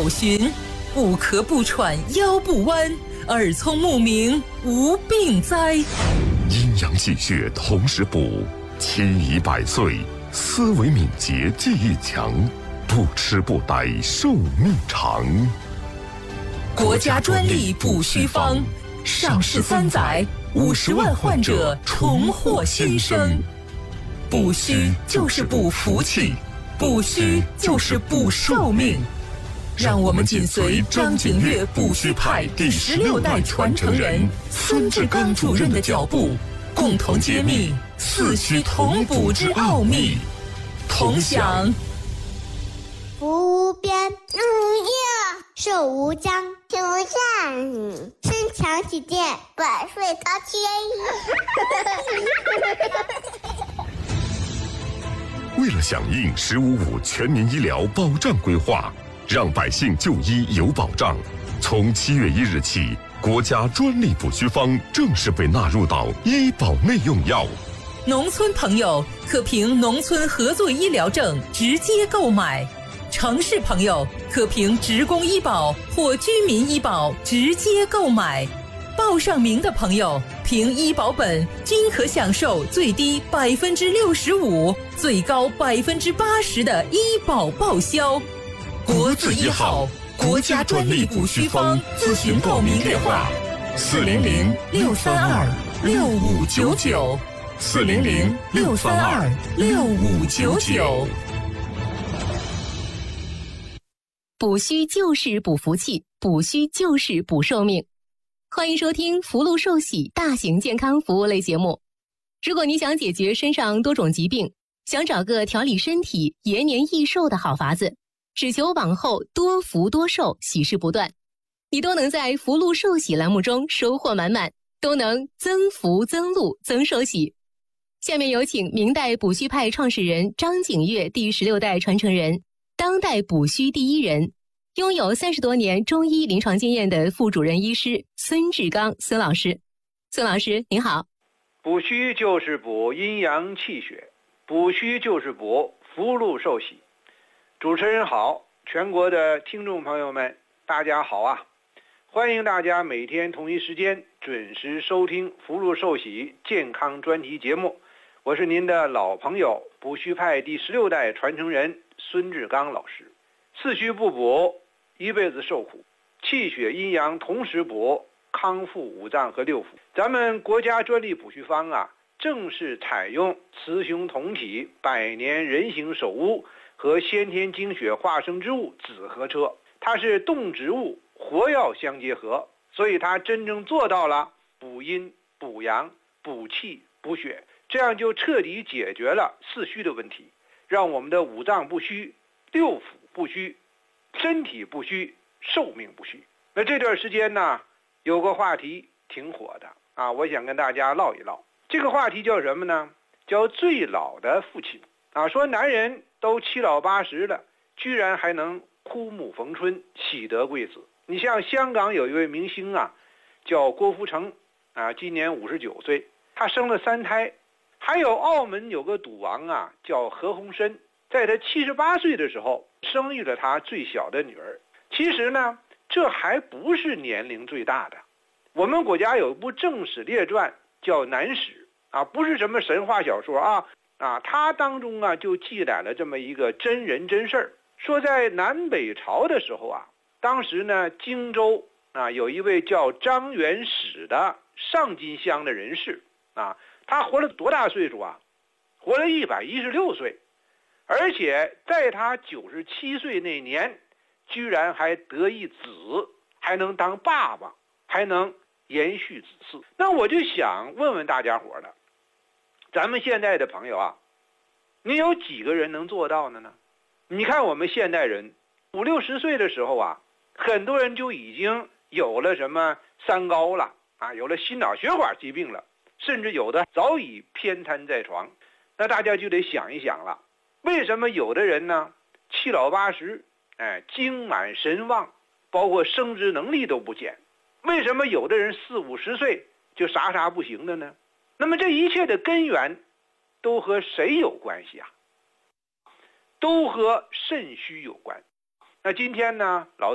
有循，不咳不喘腰不弯，耳聪目明无病灾。 阴阳气血同时补，千仪百岁，思维敏捷，记忆强，不吃不呆寿命长。 国家专利补虚方，上市3载，50万患者重获新生。补虚就是补福气，补虚就是补寿命。让我们紧随张景岳补虚派第16代传承人孙志刚主任的脚步，共同揭秘四虚同补之奥秘。同享福无边，寿无疆，天无下，身强体健，百岁高天。 为了响应“15+5”全民医疗保障规划，让百姓就医有保障，从7月1日起，国家专利补虚方正式被纳入到医保内用药。 农村朋友可凭农村合作医疗证直接购买，城市朋友可凭职工医保或居民医保直接购买。报上名的朋友凭医保本均可享受最低65%、最高80%的医保报销。国字1号国家专利补虚方咨询报名电话：400-632-6599，400-632-6599。 补虚就是补福气，补虚就是补寿命。欢迎收听福禄寿喜大型健康服务类节目。如果你想解决身上多种疾病，想找个调理身体、延年益寿的好法子，只求往后多福多寿，喜事不断，你都能在福禄寿喜栏目中收获满满，都能增福增禄增寿喜。下面有请明代补虚派创始人张景岳第16代传承人，当代补虚第一人，拥有30多年中医临床经验的副主任医师孙志刚孙老师。孙老师您好。 补虚就是补阴阳气血，补虚就是补福禄寿喜。主持人好，全国的听众朋友们大家好啊！欢迎大家每天同一时间准时收听福禄寿喜健康专题节目，我是您的老朋友补虚派第16代传承人孙志刚老师。四虚不补，一辈子受苦；气血阴阳同时补，康复五脏和六腑。咱们国家专利补虚方啊，正是采用雌雄同体、百年人形首乌和先天精血化生之物紫河车，它是动植物活药相结合，所以它真正做到了补阴、补阳、补气、补血，这样就彻底解决了四虚的问题，让我们的五脏不虚、六腑不虚、身体不虚、寿命不虚。那这段时间呢，有个话题挺火的啊，我想跟大家唠一唠。这个话题叫什么呢？叫最老的父亲啊。说男人都7老80了，居然还能枯木逢春，喜得贵子。你像香港有一位明星啊，叫郭富城啊，今年59岁，他生了3胎。还有澳门有个赌王啊，叫何鸿燊，在他78岁的时候生育了他最小的女儿。其实呢，这还不是年龄最大的。我们国家有一部正史列传叫《南史》啊，不是什么神话小说啊，它当中啊就记载了这么一个真人真事儿。说在南北朝的时候啊，当时呢荆州啊有一位叫张元始的上金乡的人士啊，他活了多大岁数啊？活了116岁，而且在他97岁那年，居然还得一子，还能当爸爸，还能延续子嗣。那我就想问问大家伙了，咱们现在的朋友啊，你有几个人能做到的呢？你看我们现代人50、60岁的时候啊，很多人就已经有了什么三高了啊，有了心脑血管疾病了，甚至有的早已偏瘫在床。那大家就得想一想了，为什么有的人呢7老80，精满神旺，包括生殖能力都不减？为什么有的人40、50岁就啥不行的呢？那么这一切的根源都和谁有关系啊？都和肾虚有关。那今天呢，老